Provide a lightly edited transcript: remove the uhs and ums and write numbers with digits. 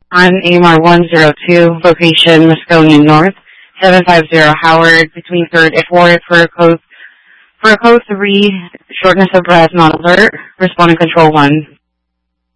on AMR 102, location Moscone North, 750 Howard, between 3rd and 4th for a code 3, shortness of breath, not alert, responding control 1.